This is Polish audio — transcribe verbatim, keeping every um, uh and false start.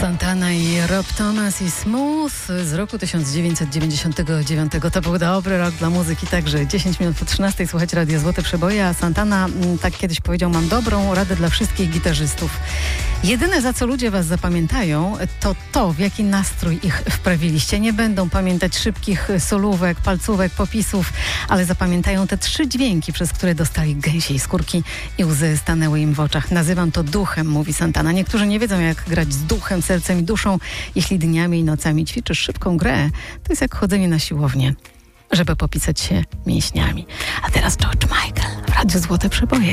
Santana i Rob Thomas i Smooth z roku tysiąc dziewięćset dziewięćdziesiątego dziewiątego. To był dobry rok dla muzyki, także dziesięć minut po trzynastej słuchajcie Radio Złote Przeboje, a Santana tak kiedyś powiedział: mam dobrą radę dla wszystkich gitarzystów. Jedyne, za co ludzie was zapamiętają, to to, w jaki nastrój ich wprawiliście. Nie będą pamiętać szybkich solówek, palcówek, popisów, ale zapamiętają te trzy dźwięki, przez które dostali gęsiej skórki i łzy stanęły im w oczach. Nazywam to duchem, mówi Santana. Niektórzy nie wiedzą, jak grać z duchem, sercem i duszą. Jeśli dniami i nocami ćwiczysz szybką grę, to jest jak chodzenie na siłownię, żeby popisać się mięśniami. A teraz George Michael w Radiu Złote Przeboje.